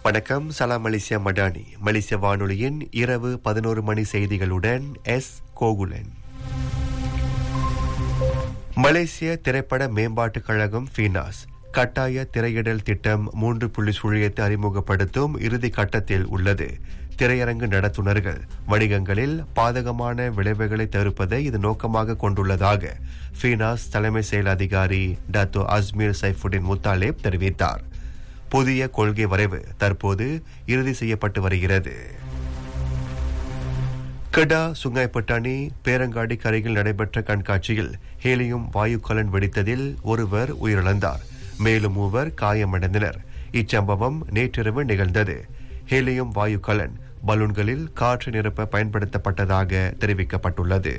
வணக்கம். சலாம் மலேசியா மடானி. மலேசிய வானொலியின் இரவு 11 மணி செய்திகளுடன் எஸ் கோகுலன். மலேசிய திரைப்பட மேம்பாட்டுக் கழகம் ஃபீனாஸ் கட்டாய திரையிடல் திட்டம் 3.0 அறிமுகப்படுத்தும் இறுதி கட்டத்தில் உள்ளது. திரையரங்கு நடத்துனர்கள் வணிகங்களில் பாதகமான விளைவுகளை தவிர்ப்பதை இது நோக்கமாக கொண்டுள்ளதாக ஃபீனாஸ் தலைமை செயல் அதிகாரி டாக்டர் அஸ்மீர் சைஃபுடின் முத்தாலேப் தெரிவித்தார். புதிய கொள்கை வரைவு தற்போது இறுதி செய்யப்பட்டு வருகிறது. கடா சுங்காய்பட்டாணி பேரங்காடி கரையில் நடைபெற்ற கண்காட்சியில் ஹீலியம் வாயுக்கலன் வெடித்ததில் ஒருவர் உயிரிழந்தார். மேலும் 3 காயமடைந்தனர். இச்சம்பவம் நேற்றிரவு நிகழ்ந்தது. ஹீலியம் வாயுக்கலன் பலூன்களில் காற்று நிரப்ப பயன்படுத்தப்பட்டதாக தெரிவிக்கப்பட்டுள்ளது.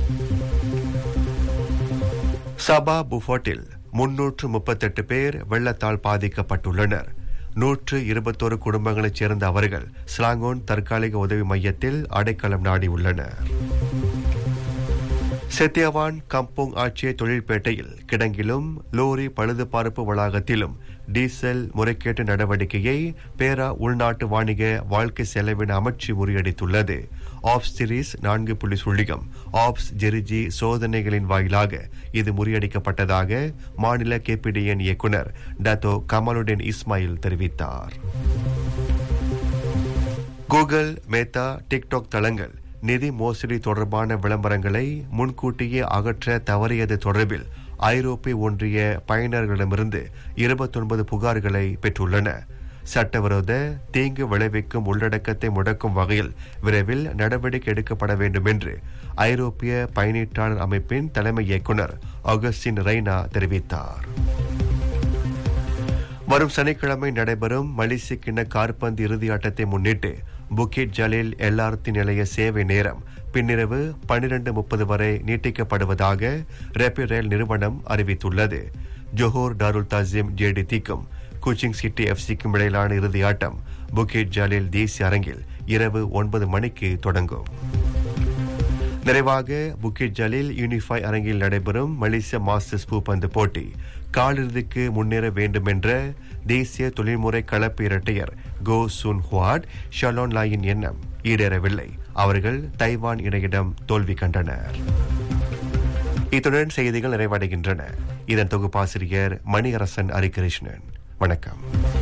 சபா புஃபோட்டில் 338 பேர் வெள்ளத்தால் பாதிக்கப்பட்டுள்ளனர். 121 குடும்பங்களைச் சேர்ந்த அவர்கள் ஸ்லாங்கோன் தற்காலிக உதவி மையத்தில் அடைக்கலம் நாடியுள்ளனர். செத்தியவான் கம்போங் ஆட்சிய தொழில்பேட்டையில் கிடங்கிலும் லோரி பழுதுபார்ப்பு வளாகத்திலும் டீசல் முறைகேட்டு நடவடிக்கையை பேரா உள்நாட்டு வாணிக வாழ்க்கை செலவின அமைச்சு முறியடித்துள்ளது. ஆப்ஸ் சீரிஸ் 4.0 ஆப்ஸ் ஜெரிஜி சோதனைகளின் வாயிலாக இது முறியடிக்கப்பட்டதாக மாநில கேபிடிஎன் இயக்குனர் டாக்டோ கமாலுடன் இஸ்மாயில் தெரிவித்தார். கூகுள், மேத்தா, டிக்டாக் தளங்கள் நிதி மோசடி தொடர்பான விளம்பரங்களை முன்கூட்டியே அகற்ற தவறியது தொடர்பில் ஐரோப்பிய ஒன்றிய பயனர்களிடமிருந்து 29 புகார்களை பெற்றுள்ளன. சட்டவிரோத தீங்கு விளைவிக்கும் உள்ளடக்கத்தை முடக்கும் வகையில் விரைவில் நடவடிக்கை எடுக்கப்பட வேண்டும் என்று ஐரோப்பிய பயனீட்டாளர் அமைப்பின் தலைமை இயக்குனர் ஆகஸ்டின் ரெய்னா தெரிவித்தார். வரும் சனிக்கிழமை நடைபெறும் மலேசிய கிண்ண காற்பந்து இறுதி ஆட்டத்தை முன்னிட்டு புக்கிட் ஜலீல் எல்ஆர்டி நிலைய சேவை நேரம் பின்னிரவு 12:30 வரை நீட்டிக்கப்படுவதாக ரேபிட் ரயில் நிறுவனம் அறிவித்துள்ளது. Johor Darul Thasim ஜேடிடிக்கும் Kuching city எஃப்சிக்கும் இடையிலான இறுதி ஆட்டம் புக்கிட் ஜலீல் தேசிய அரங்கில் இரவு 9 மணிக்கு தொடங்கும். நிறைவாக புக்கிட் ஜலீல் யூனிஃபை அரங்கில் நடைபெறும் மலேசிய மாஸ்டர்ஸ் பூப்பந்து போட்டி காலிறுதிக்கு முன்னேற வேண்டும் என்ற தேசிய தொழில்முறை கலப்பு இரட்டையர் கோ சுன் ஹுவாட் ஷலோன் லாயின் எண்ணம் ஈடேறவில்லை. அவர்கள் தைவான் இணையிடம் தோல்வி கண்டனர். இத்துடன் செய்திகள் நிறைவடைகின்றன. இதன் தொகுப்பாசிரியர் மணியரசன் ஹரிகிருஷ்ணன். வணக்கம்.